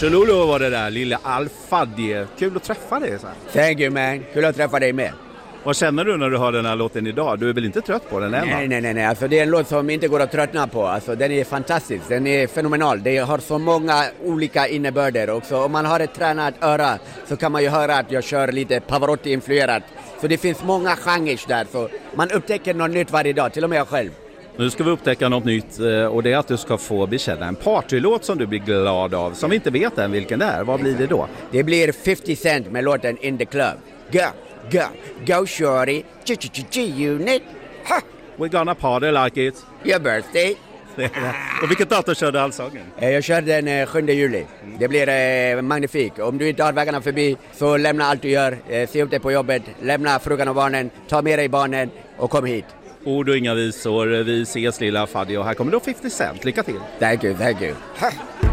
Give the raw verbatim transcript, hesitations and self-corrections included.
Chololo var det där, lilla Al Fadie. Kul att träffa dig så här. Thank you man, kul att träffa dig med. Vad känner du när du hör den här låten idag? Du är väl inte trött på den än? Nej, nej, nej, nej. Alltså, det är en låt som inte går att tröttna på. Alltså, den är fantastisk, den är fenomenal. Det har så många olika innebörder också. Om man har ett tränat öra så kan man ju höra att jag kör lite Pavarotti-influerat. Så det finns många genrer där, så man upptäcker något nytt varje dag, till och med jag själv. Nu ska vi upptäcka något nytt, och det är att du ska få bekänna en partylåt som du blir glad av, som vi inte vet än vilken det är. Vad blir det då? Det blir fifty cent med låten In the Club. Go, go, go shorty, G-G-G-Unit. Ha! We're gonna party like it. Your birthday. Och vilket datum körde allsången? Jag kör den sjunde juli. Det blir eh, magnifikt. Om du inte har vägarna förbi så lämna allt du gör. Eh, se upp dig på jobbet, lämna frugan och barnen, ta med dig barnen och kom hit. Ord och inga visor. Vi ses lilla Fadie, och här kommer då fifty cent. Lycka till. Thank you, thank you. Ha!